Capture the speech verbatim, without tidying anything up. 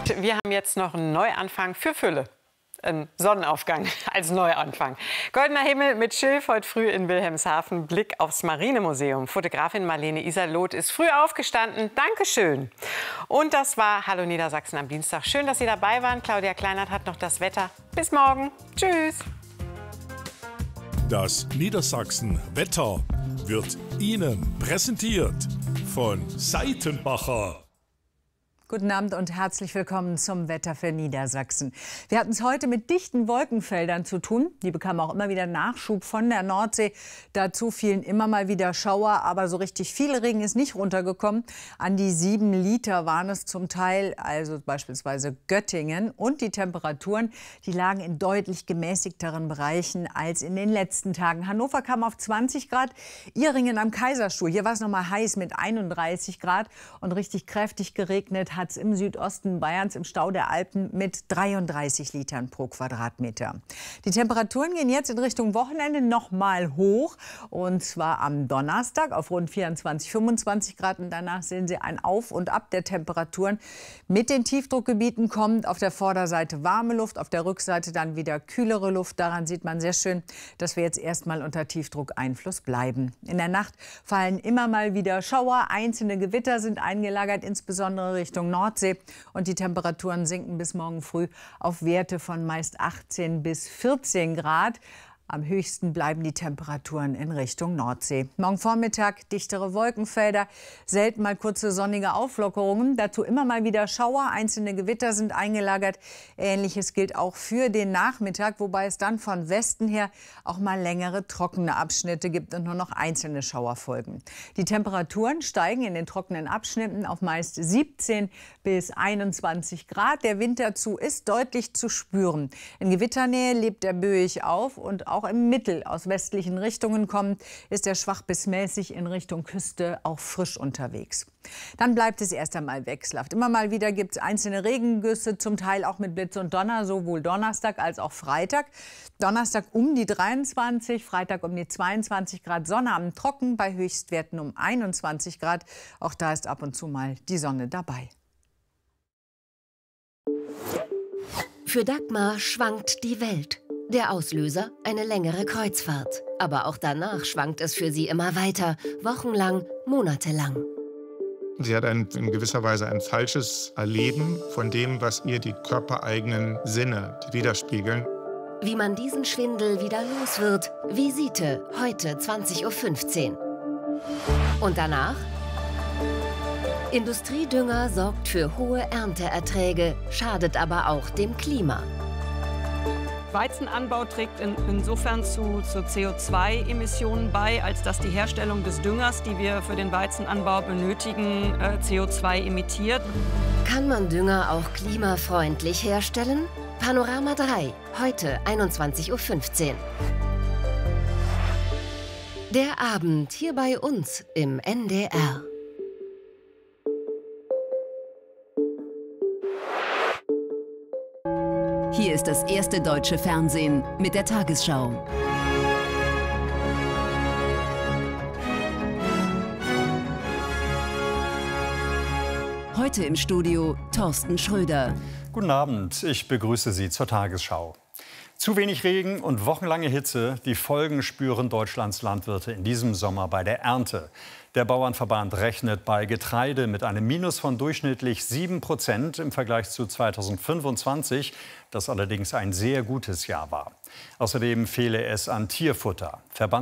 Wir haben jetzt noch einen Neuanfang für Fülle. Ein Sonnenaufgang als Neuanfang. Goldener Himmel mit Schilf heute früh in Wilhelmshaven. Blick aufs Marinemuseum. Fotografin Marlene Iserloth ist früh aufgestanden. Dankeschön. Und das war Hallo Niedersachsen am Dienstag. Schön, dass Sie dabei waren. Claudia Kleinert hat noch das Wetter. Bis morgen. Tschüss. Das Niedersachsen-Wetter wird Ihnen präsentiert von Seitenbacher. Guten Abend und herzlich willkommen zum Wetter für Niedersachsen. Wir hatten es heute mit dichten Wolkenfeldern zu tun. Die bekamen auch immer wieder Nachschub von der Nordsee. Dazu fielen immer mal wieder Schauer, aber so richtig viel Regen ist nicht runtergekommen. An die sieben Liter waren es zum Teil, also beispielsweise Göttingen. Und die Temperaturen, die lagen in deutlich gemäßigteren Bereichen als in den letzten Tagen. Hannover kam auf zwanzig Grad, Ihringen am Kaiserstuhl. Hier war es noch mal heiß mit einunddreißig Grad und richtig kräftig geregnet hat es im Südosten Bayerns im Stau der Alpen mit dreiunddreißig Litern pro Quadratmeter. Die Temperaturen gehen jetzt in Richtung Wochenende noch mal hoch. Und zwar am Donnerstag auf rund vierundzwanzig, fünfundzwanzig Grad. Und danach sehen Sie ein Auf und Ab der Temperaturen. Mit den Tiefdruckgebieten kommt auf der Vorderseite warme Luft, auf der Rückseite dann wieder kühlere Luft. Daran sieht man sehr schön, dass wir jetzt erstmal unter Tiefdruckeinfluss bleiben. In der Nacht fallen immer mal wieder Schauer. Einzelne Gewitter sind eingelagert, insbesondere Richtung Nordsee, und die Temperaturen sinken bis morgen früh auf Werte von meist achtzehn bis vierzehn Grad. Am höchsten bleiben die Temperaturen in Richtung Nordsee. Morgen Vormittag dichtere Wolkenfelder, selten mal kurze sonnige Auflockerungen. Dazu immer mal wieder Schauer, einzelne Gewitter sind eingelagert. Ähnliches gilt auch für den Nachmittag, wobei es dann von Westen her auch mal längere trockene Abschnitte gibt und nur noch einzelne Schauer folgen. Die Temperaturen steigen in den trockenen Abschnitten auf meist siebzehn bis einundzwanzig Grad. Der Wind dazu ist deutlich zu spüren. In Gewitternähe lebt er böig auf und auch im Mittel aus westlichen Richtungen kommt, ist er schwach bis mäßig in Richtung Küste auch frisch unterwegs. Dann bleibt es erst einmal wechselhaft. Immer mal wieder gibt es einzelne Regengüsse, zum Teil auch mit Blitz und Donner, sowohl Donnerstag als auch Freitag. Donnerstag um die dreiundzwanzig, Freitag um die zweiundzwanzig Grad, Sonnabend trocken, bei Höchstwerten um einundzwanzig Grad. Auch da ist ab und zu mal die Sonne dabei. Für Dagmar schwankt die Welt. Der Auslöser eine längere Kreuzfahrt. Aber auch danach schwankt es für sie immer weiter, wochenlang, monatelang. Sie hat ein, in gewisser Weise ein falsches Erleben von dem, was ihr die körpereigenen Sinne widerspiegeln. Wie man diesen Schwindel wieder los wird, Visite, heute zwanzig Uhr fünfzehn. Und danach? Industriedünger sorgt für hohe Ernteerträge, schadet aber auch dem Klima. Weizenanbau trägt in, insofern zu, zu C O zwei Emissionen bei, als dass die Herstellung des Düngers, die wir für den Weizenanbau benötigen, äh, C O zwei emittiert. Kann man Dünger auch klimafreundlich herstellen? Panorama drei, heute einundzwanzig Uhr fünfzehn. Der Abend hier bei uns im N D R. Hier ist das erste deutsche Fernsehen mit der Tagesschau. Heute im Studio Thorsten Schröder. Guten Abend, ich begrüße Sie zur Tagesschau. Zu wenig Regen und wochenlange Hitze, die Folgen spüren Deutschlands Landwirte in diesem Sommer bei der Ernte. Der Bauernverband rechnet bei Getreide mit einem Minus von durchschnittlich sieben Prozent im Vergleich zu zweitausendfünfundzwanzig, das allerdings ein sehr gutes Jahr war. Außerdem fehle es an Tierfutter. Verband